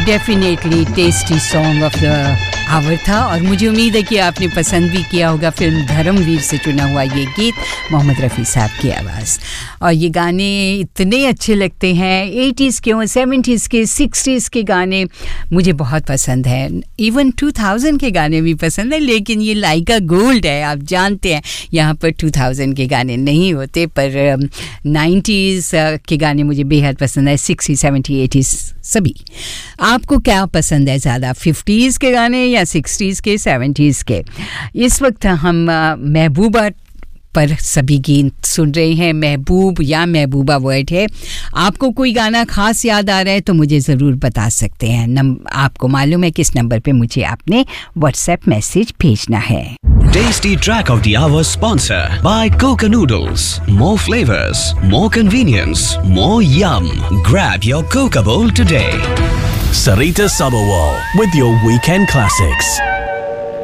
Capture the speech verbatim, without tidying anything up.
Definitely tasty song of the our था और मुझे उम्मीद है कि आपने पसंद भी किया होगा। फिल्म धर्मवीर से चुना हुआ ये गीत, मोहम्मद रफ़ी साहब की आवाज़। और ये गाने इतने अच्छे लगते हैं, एटीज़ के हों, सेवेंटीज़ के, सिक्सटीज़ के गाने मुझे बहुत पसंद हैं। इवन टू थाउज़ेंड के गाने भी पसंद है, लेकिन ये लाइका गोल्ड है, आप जानते हैं यहाँ पर टू थाउज़ेंड के गाने नहीं होते, पर नाइन्टीज़ के गाने मुझे बेहद पसंद है, सिक्सटी सेवेंटी एटीज़ सभी। आपको क्या पसंद है ज़्यादा, फिफ्टीज़ के गाने या सिक्सटीज़ के, सेवेंटीज़ के? इस वक्त हम महबूबा पर सभी गीत सुन रहे हैं। महबूब या महबूबा वर्ड है। आपको कोई गाना खास याद आ रहा है तो मुझे ज़रूर बता सकते हैं। नम आपको मालूम है किस नंबर पे मुझे आपने व्हाट्सएप मैसेज भेजना है। Tasty Track of the Hour sponsor by Coca Noodles. More flavors, more convenience, more yum. Grab your Coca bowl today. Sarita Sabawal with your weekend classics.